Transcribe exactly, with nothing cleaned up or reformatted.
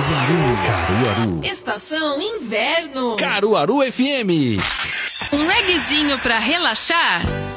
Caruaru. Estação Inverno. Caruaru F M. Um reguezinho pra relaxar.